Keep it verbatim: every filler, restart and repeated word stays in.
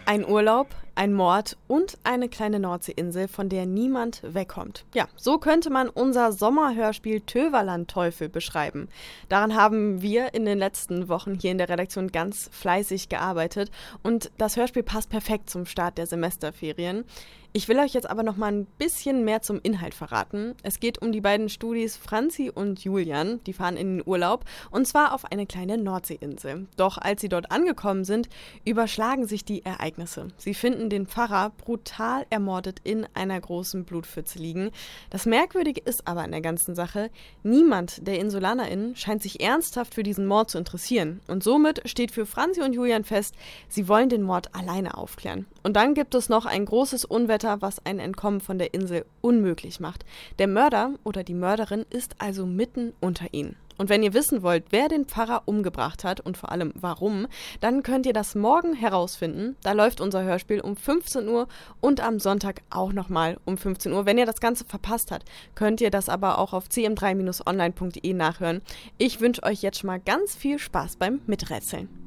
Ein Urlaub, ein Mord und eine kleine Nordseeinsel, von der niemand wegkommt. Ja, so könnte man unser Sommerhörspiel Töverland-Teufel beschreiben. Daran haben wir in den letzten Wochen hier in der Redaktion ganz fleißig gearbeitet und das Hörspiel passt perfekt zum Start der Semesterferien. Ich will euch jetzt aber noch mal ein bisschen mehr zum Inhalt verraten. Es geht um die beiden Studis Franzi und Julian. Die fahren in den Urlaub und zwar auf eine kleine Nordseeinsel. Doch als sie dort angekommen sind, überschlagen sich die Ereignisse. Sie finden den Pfarrer brutal ermordet in einer großen Blutpfütze liegen. Das Merkwürdige ist aber an der ganzen Sache, niemand der InsulanerInnen scheint sich ernsthaft für diesen Mord zu interessieren. Und somit steht für Franzi und Julian fest, sie wollen den Mord alleine aufklären. Und dann gibt es noch ein großes Unwetter, was ein Entkommen von der Insel unmöglich macht. Der Mörder oder die Mörderin ist also mitten unter ihnen. Und wenn ihr wissen wollt, wer den Pfarrer umgebracht hat und vor allem warum, dann könnt ihr das morgen herausfinden. Da läuft unser Hörspiel um fünfzehn Uhr und am Sonntag auch nochmal um fünfzehn Uhr. Wenn ihr das Ganze verpasst habt, könnt ihr das aber auch auf c m drei Bindestrich online punkt de nachhören. Ich wünsche euch jetzt schon mal ganz viel Spaß beim Miträtseln.